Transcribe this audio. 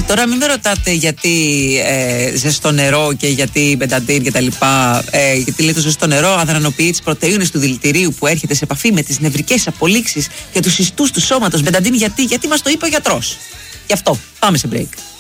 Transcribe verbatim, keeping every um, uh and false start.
Τώρα μην με ρωτάτε γιατί ε, ζεστό νερό και γιατί μπενταντίν και τα λοιπά. Ε, γιατί λέει το ζεστό νερό αδρανοποιεί τις πρωτεΐνες του δηλητηρίου που έρχεται σε επαφή με τις νευρικές απολύξεις και τους ιστούς του σώματος. Μπενταντίν γιατί, γιατί μας το είπε ο γιατρός. Γι' αυτό πάμε σε break.